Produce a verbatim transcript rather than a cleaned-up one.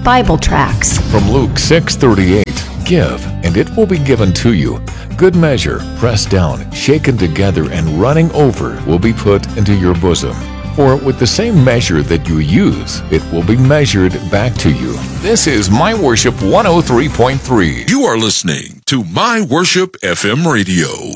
Bible tracts. From Luke six thirty-eight, give, and it will be given to you. Good measure, pressed down, shaken together, and running over will be put into your bosom. For with the same measure that you use, it will be measured back to you. This is My Worship one oh three point three. You are listening to My Worship F M Radio.